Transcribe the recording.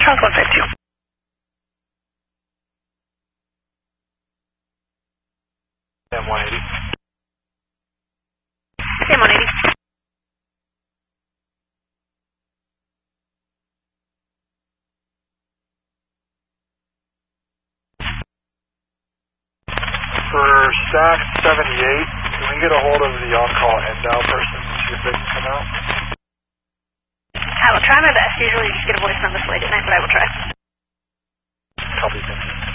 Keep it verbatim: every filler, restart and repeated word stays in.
South one five two. M one eighty. M one eighty. For stack seventy-eight, can we get a hold of the on-call Endow person to see if they can come out? I will try my best. Usually you just get a voice on this late at night, but I will try. Copy, thank you.